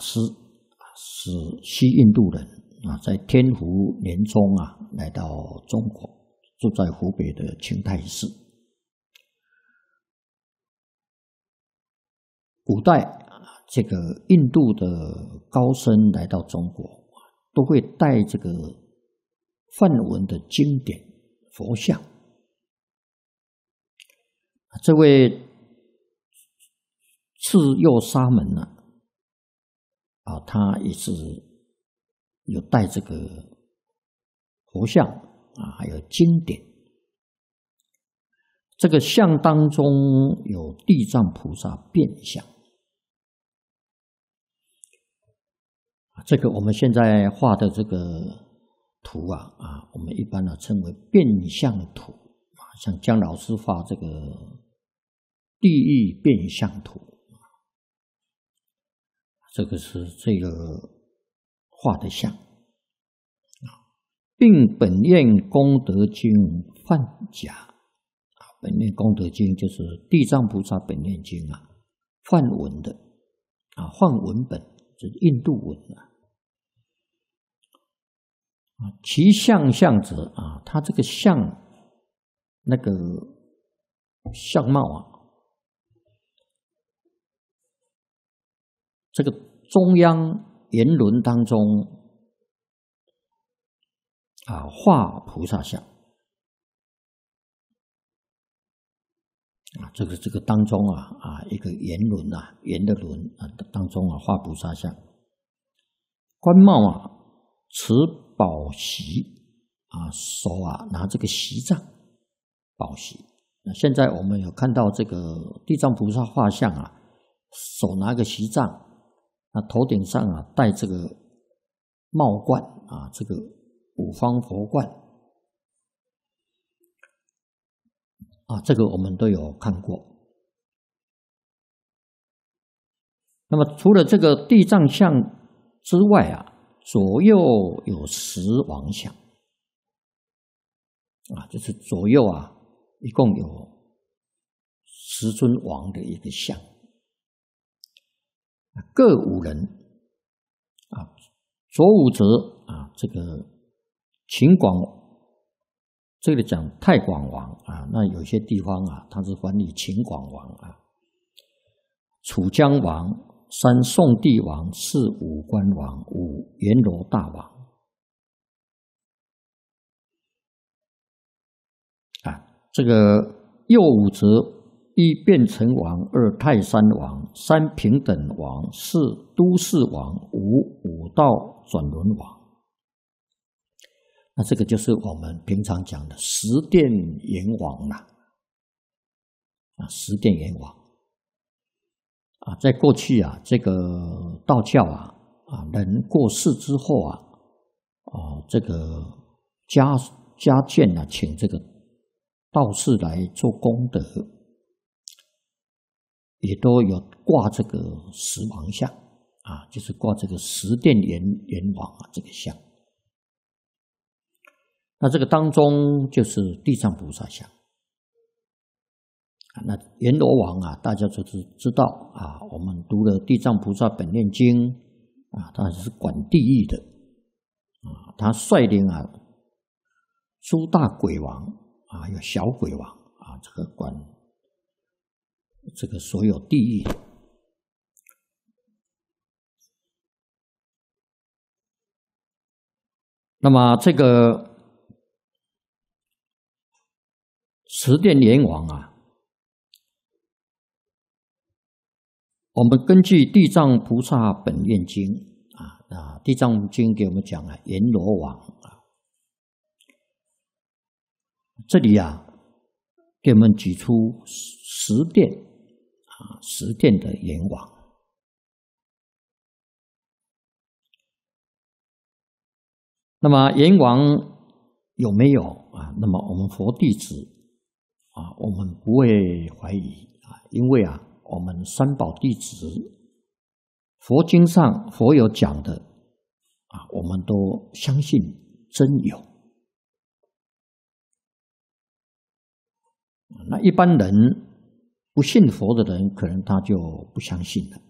师是西印度人在天福年中来到中国，住在湖北的清泰市。古代这个印度的高僧来到中国，都会带这个梵文的经典佛像。这位智右沙门他也是有带这个佛像还有经典。这个像当中有地藏菩萨变相。这个我们现在画的这个图我们一般称为变相图像姜老师画这个地狱变相图，这个是这个画的像。并本愿功德经梵甲，本愿功德经就是地藏菩萨本愿经梵文的梵文本，就是印度文其相者它这个相那个相貌这个中央圆轮当中画菩萨像这个当中一个圆轮圆的轮当中画菩萨像，冠帽持宝席手拿这个席杖宝席。那现在我们有看到这个地藏菩萨画像手拿个席杖，头顶上戴这个帽冠这个五方佛冠这个我们都有看过。那么除了这个地藏像之外左右有10王像就是左右一共有10尊王的一个像，各5人左武则这个秦广，这里讲太广王那有些地方他是翻译秦广王楚江王、3宋帝王、4武官王、5阎罗大王这个右武则1变成王、2泰山王、3平等王、4都市王、5五道转轮王。那这个就是我们平常讲的十殿阎王十殿阎王在过去这个道教人过世之后这个家眷请这个道士来做功德，也都有挂这个10王像就是挂这个十殿阎王这个像。那这个当中就是地藏菩萨像那阎罗王大家就是知道我们读了地藏菩萨本愿经他是管地狱的他率领诸大鬼王有小鬼王这个管这个所有地狱的。那么这个十殿阎王我们根据地藏菩萨本愿经地藏经给我们讲阎罗王这里给我们举出10殿10殿的阎王。那么阎王有没有那么我们佛弟子我们不会怀疑因为我们三宝弟子佛经上佛有讲的我们都相信真有。那一般人不信佛的人可能他就不相信了